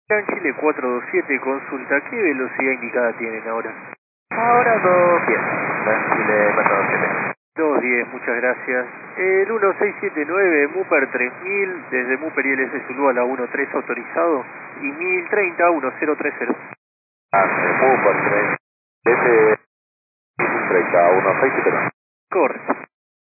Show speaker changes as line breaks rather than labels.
Gran Chile 427, consulta, ¿qué velocidad indicada tienen ahora?
Ahora 210, Gran Chile 427.
210, muchas gracias. El 1679, Mupper 3000, desde Mupper ILS Zulu a la 13 autorizado, y 1030, 1030.
Mupper 30, 1030, 1679.
Correcto.